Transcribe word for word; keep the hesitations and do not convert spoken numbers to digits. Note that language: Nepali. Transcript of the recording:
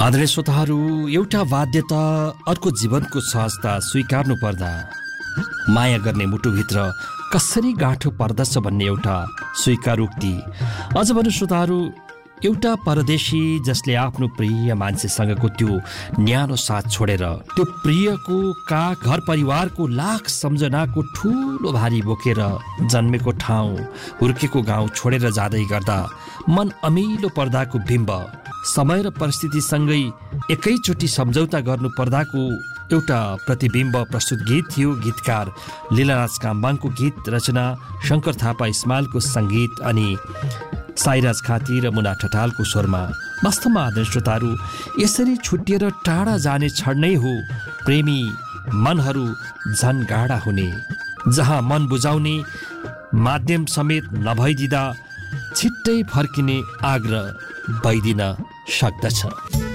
आदरणीय श्रोताहरू, एउटा बाध्यता अर्को जीवनको सहजता स्वीकार्नु पर्दा माया गर्ने मुटुभित्र कसरी गाँठो पर्दछ भन्ने एउटा स्वीकारोक्ति। अझ भन्नु श्रोताहरू, एउटा परदेशी जसले आफ्नो प्रिय मान्छेसँगको त्यो न्यानो साथ छोडेर त्यो प्रियको का घर परिवारको लाख सम्झनाको ठुलो भारी बोकेर जन्मेको ठाउँ हुर्केको गाउँ छोडेर जाँदै गर्दा मन अमिलो पर्दाको बिम्ब, समय र परिस्थितिसँगै एकैचोटि सम्झौता गर्नु पर्दाको एउटा प्रतिबिम्ब प्रस्तुत गीत थियो। गीतकार लीलाराज काम्बाङको गीत, रचना शङ्कर थापा इस्मालको सङ्गीत अनि साइराज खाती र मुना ठटालको स्वरमा। वास्तवमा आदरणीय श्रोताहरू, यसरी छुट्टिएर टाढा जाने क्षण नै हो प्रेमी मनहरू झन गाढा हुने, जहाँ मन बुझाउने माध्यम समेत नभइदिँदा छिट्टै फर्किने आग्रह भइदिन सक्दछ।